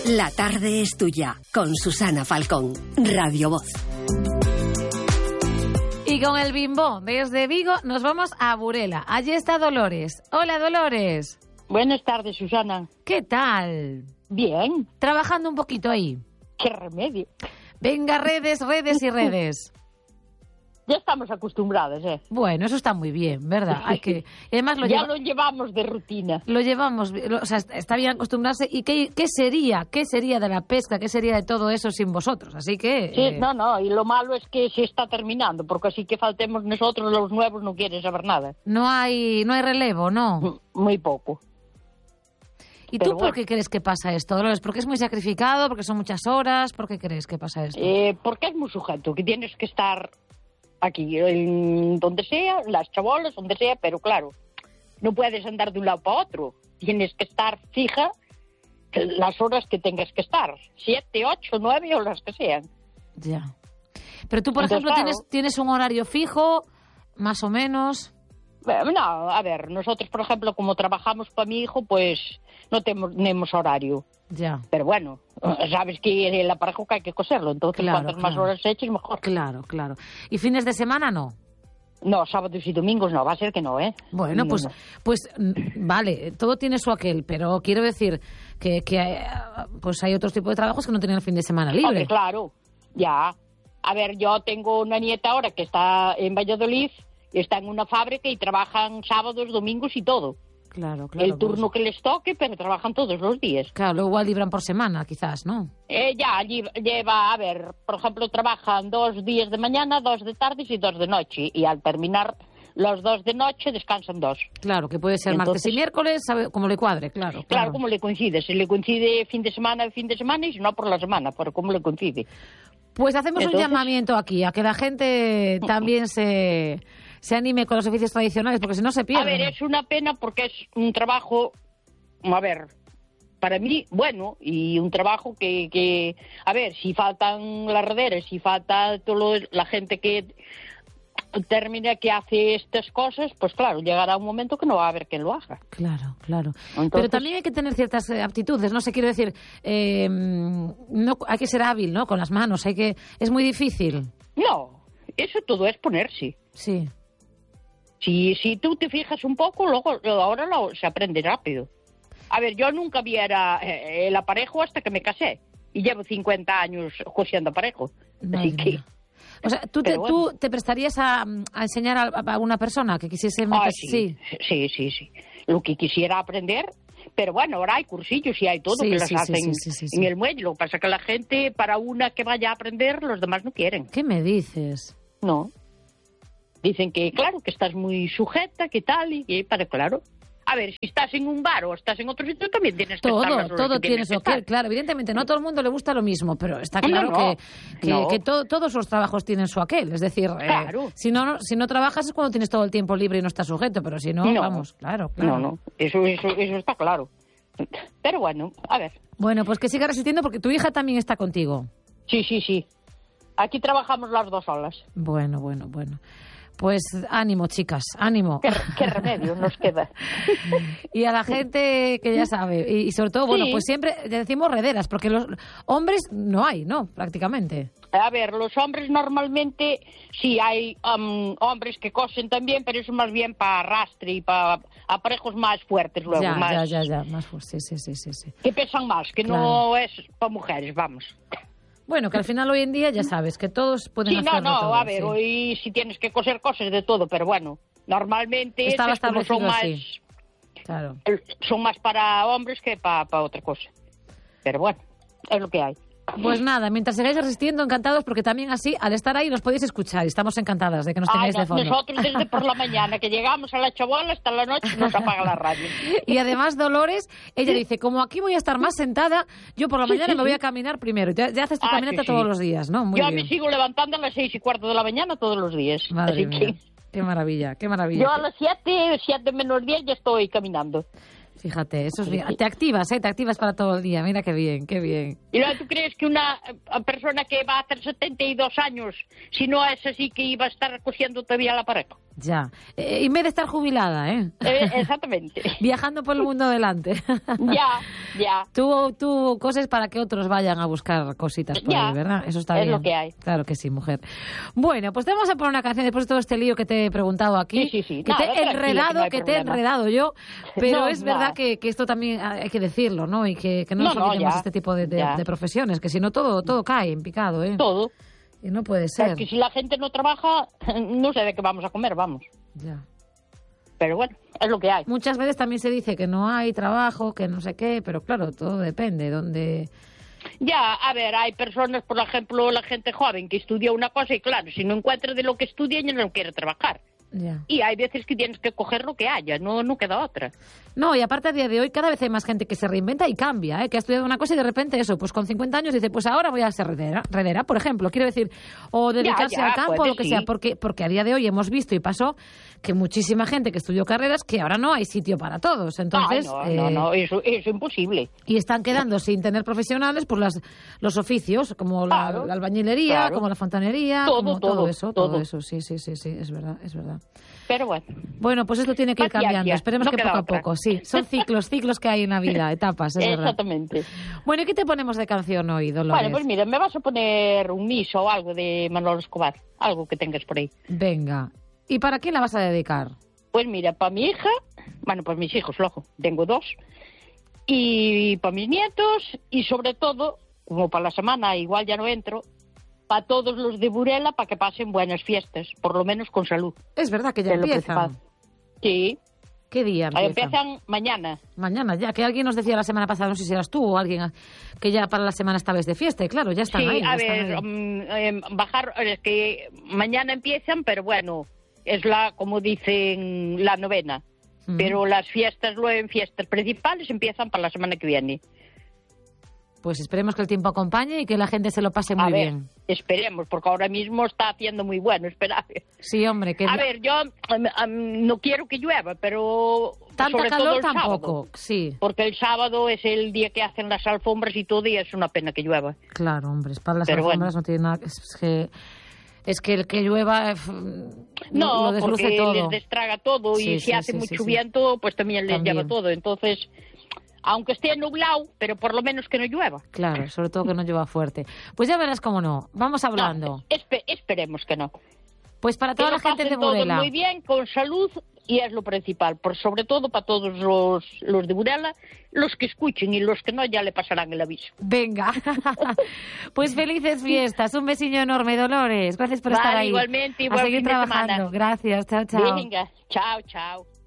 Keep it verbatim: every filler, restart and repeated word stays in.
La tarde es tuya, con Susana Falcón, Radio Voz. Y con el Bimbo, desde Vigo, nos vamos a Burela. Allí está Dolores. Hola, Dolores. Buenas tardes, Susana. ¿Qué tal? Bien. Trabajando un poquito ahí. ¿Qué remedio? Venga, redes, redes y redes. Ya estamos acostumbrados, ¿eh? Bueno, eso está muy bien, ¿verdad? Hay que... Además, lo ya lleva... lo llevamos de rutina. Lo llevamos, o sea, está bien acostumbrarse. ¿Y qué, qué sería? ¿Qué sería de la pesca? ¿Qué sería de todo eso sin vosotros? Así que... Sí, eh... no, no, y lo malo es que se está terminando, porque así que faltemos nosotros, los nuevos no quieren saber nada. No hay, no hay relevo, ¿no? Muy poco. ¿Y Pero tú bueno. por qué crees que pasa esto, Dolores? ¿Porque es muy sacrificado? ¿Porque son muchas horas? ¿Por qué crees que pasa esto? Eh, porque es muy sujeto, que tienes que estar aquí, en donde sea, las chabolas, donde sea, pero claro, no puedes andar de un lado para otro. Tienes que estar fija las horas que tengas que estar. Siete, ocho, nueve o las que sean. Ya. Pero tú, por Entonces, ejemplo, claro, tienes, tienes un horario fijo, más o menos... No, a ver, nosotros, por ejemplo, como trabajamos para mi hijo, pues no tenemos, tenemos horario. Ya. Pero bueno, sabes que el aparejo que hay que coserlo, entonces Claro, cuantas claro. más horas eches, mejor. Claro, claro. ¿Y fines de semana no? No, sábados y domingos no, va a ser que no, ¿eh? Bueno, No, pues, no. pues mm, vale, todo tiene su aquel, pero quiero decir que, que hay, pues hay otros tipos de trabajos que no tienen el fin de semana libre. Hombre, claro, ya. A ver, yo tengo una nieta ahora que está en Valladolid, está en una fábrica y trabajan sábados, domingos y todo. Claro, claro. El turno pues, que les toque, pero trabajan todos los días. Claro, luego igual libran por semana, quizás, ¿no? Eh, ya, lle- lleva, a ver, por ejemplo, trabajan dos días de mañana, dos de tardes y dos de noche. Y al terminar los dos de noche, descansan dos. Claro, que puede ser martes Entonces- y miércoles, sabe, como le cuadre, claro. Claro, Claro, como le coincide. Si le coincide fin de semana, fin de semana, y si no, por la semana, pero como le coincide. Pues hacemos Entonces- un llamamiento aquí, a que la gente también se, se anime con los oficios tradicionales, porque si no se A pierden. ver, es una pena porque es un trabajo, a ver, para mí, bueno, y un trabajo que, que a ver, si faltan las rederas, si falta todo lo- la gente que termina, que hace estas cosas, pues claro, llegará un momento que no va a haber quien lo haga. Claro, claro. Entonces- Pero también hay que tener ciertas eh, aptitudes, no sé, quiero decir, eh, no, hay que ser hábil, ¿no? Con las manos, hay que, es muy difícil. No, eso todo es ponerse. Sí, Si, si tú te fijas un poco, luego ahora lo, se aprende rápido. A ver, yo nunca viera eh, el aparejo hasta que me casé. Y llevo cincuenta años cosiendo aparejo. madre Así que... mía. O sea, ¿tú te, Pero bueno. ¿tú te prestarías a, a enseñar a, a una persona que quisiese Ah, meterse? sí, sí, sí, sí. Lo que quisiera aprender, pero bueno, ahora hay cursillos y hay todo Sí, que las sí, sí, hacen sí, sí, sí, sí. en el muelle. Lo que pasa es que la gente, para una que vaya a aprender, los demás no quieren. ¿Qué me dices? No. Dicen que, claro, que estás muy sujeta, que tal, y, y para, claro. A ver, si estás en un bar o estás en otro sitio, también tienes que Todo, estar las horas todo que tiene tienes su que aquel, estar. claro. Evidentemente, no a todo el mundo le gusta lo mismo, pero está No, claro no, que, que, no. que to- todos los trabajos tienen su aquel. Es decir, eh, Claro. si, no, no- si no trabajas es cuando tienes todo el tiempo libre y no estás sujeto, pero si no, No. vamos, claro, claro. No, no, eso, eso, eso está claro. Pero bueno, a ver. Bueno, pues que siga resistiendo porque tu hija también está contigo. Sí, sí, sí. Aquí trabajamos las dos solas. Bueno, bueno, bueno. Pues ánimo, chicas, ánimo. ¿Qué, qué remedio nos queda? Y a la gente que ya sabe, y, y sobre todo, bueno, Sí. pues siempre decimos rederas, porque los hombres no hay, ¿no? Prácticamente. A ver, los hombres normalmente, sí, hay um, hombres que cosen también, pero eso más bien para arrastre y para aparejos más fuertes luego, ya, más, ya, ya, ya, más fuerte, sí, sí, sí, sí, sí. que pesan más, que no es para mujeres, vamos. Bueno, que al final hoy en día ya sabes que todos pueden Sí, no, hacerlo no, todo, a ver, sí. hoy sí tienes que coser cosas de todo, pero bueno, normalmente Estaba esas como son establecido más, así. Claro. son más para hombres que para, para otra cosa. Pero bueno, es lo que hay. Pues nada, mientras sigáis resistiendo, encantados, porque también así, al estar ahí, nos podéis escuchar y estamos encantadas de que nos Ay, tengáis no, de fondo. nosotros desde por la mañana que llegamos a la chabola hasta la noche nos apaga la radio. Y además, Dolores, ella dice, como aquí voy a estar más sentada, yo por la Sí, mañana sí, me voy sí. a caminar primero. Ya, ya haces tu Ah, caminata sí, sí. todos los días, ¿no? Muy Yo bien. me sigo levantando a las seis y cuarto de la mañana todos los días. Madre Así mía, que qué maravilla, qué maravilla. yo a las siete, siete menos diez ya estoy caminando. Fíjate, eso es bien. Te activas, ¿eh? Te activas para todo el día. Mira qué bien, qué bien. ¿Y luego tú crees que una eh, persona que va a hacer setenta y dos años, si no es así, que iba a estar cosiendo todavía la pareja? Ya. Eh, en vez de estar jubilada, ¿eh? eh exactamente. Viajando por el mundo adelante. Ya, ya. Tú, tú cosas para que otros vayan a buscar cositas por ya, ahí, ¿verdad? Eso está es bien. lo que hay. Claro que sí, mujer. Bueno, pues te vamos a poner una canción después de todo este lío que te he preguntado aquí. Sí, sí, sí. Que Nada, te he enredado, no hay que te he problema. enredado yo. Pero No, es verdad nada. que, que esto también hay que decirlo, ¿no? Y que, que no, No, nos no, olvidemos ya, este tipo de, de, ya. de profesiones, que si no todo, todo cae en picado, ¿eh? Todo. Y no puede ser. Es que si la gente no trabaja, no sé de qué vamos a comer, vamos. Ya. Pero bueno, es lo que hay. Muchas veces también se dice que no hay trabajo, que no sé qué, pero claro, todo depende. Donde... Ya, a ver, hay personas, por ejemplo, la gente joven que estudia una cosa y claro, si no encuentra de lo que estudia, ya no quiere trabajar. Ya. Y hay veces que tienes que coger lo que haya, no, no queda otra. No, y aparte a día de hoy cada vez hay más gente que se reinventa y cambia, ¿eh? Que ha estudiado una cosa y de repente eso, pues con cincuenta años dice, pues ahora voy a ser redera, redera por ejemplo, quiero decir, o dedicarse ya, al campo puede, o lo que sí. sea, porque, porque a día de hoy hemos visto y pasó que muchísima gente que estudió carreras que ahora no hay sitio para todos, entonces... Ay, no, eh, no, no, eso es imposible. Y están quedando sin tener profesionales por las, los oficios, como la, Claro, la albañilería, claro. como la fontanería, Todo, como todo, todo, eso, todo. todo. eso, sí, sí, sí, sí, es verdad, es verdad. Pero bueno. Bueno, pues esto tiene que ir Paciencia, cambiando. Esperemos no que queda poco otra. a poco, sí. Son ciclos, ciclos que hay en la vida, etapas, es verdad. Exactamente. Bueno, ¿y qué te ponemos de canción hoy, Dolores? Bueno, pues mira, me vas a poner un miso o algo de Manolo Escobar, algo que tengas por ahí. Venga. ¿Y para quién la vas a dedicar? Pues mira, para mi hija, bueno, pues mis hijos, loco, tengo dos, y para mis nietos, y sobre todo, como para la semana igual ya no entro, para todos los de Burela, para que pasen buenas fiestas, por lo menos con salud. Es verdad que ya Es lo empiezan. principal. Sí, ¿Qué día ahí empiezan? empiezan mañana. Mañana ya, que alguien nos decía la semana pasada, no sé si eras tú o alguien, que ya para la semana esta vez de fiesta, y claro, ya están Sí, ahí. ya a están ver, ahí. mm, eh, bajar, es que mañana empiezan, pero bueno, es la, como dicen, la novena. Mm. Pero las fiestas, luego en fiestas principales, empiezan para la semana que viene. Pues esperemos que el tiempo acompañe y que la gente se lo pase muy a ver, bien. esperemos, porque ahora mismo está haciendo muy bueno, espera. Sí, hombre, que A ver, yo um, um, no quiero que llueva, pero tanta sobre todo calor el tampoco, sábado, sí. porque el sábado es el día que hacen las alfombras y todo, y es una pena que llueva. Claro, hombre, es para las Pero alfombras bueno. no tiene nada, es que es que el que llueva eh, No, lo desluce porque todo. les destraga todo, Sí, y sí, si hace sí, mucho sí, sí. viento, pues también les También. lleva todo. Entonces, aunque esté nublado, pero por lo menos que no llueva. Claro, sobre todo que no llueva fuerte. Pues ya verás cómo no. Vamos hablando. No, espe- esperemos que no. Pues para Que toda lo la gente de pasen todos Burela. muy bien, con salud, y es lo principal. Por sobre todo para todos los, los de Burela, los que escuchen, y los que no ya le pasarán el aviso. Venga. Pues felices fiestas. Un besillo enorme, Dolores. Gracias por Vale, estar ahí. igualmente, A igual seguir fin de trabajando. semana. Gracias. Chao, chao. Venga, chao, chao.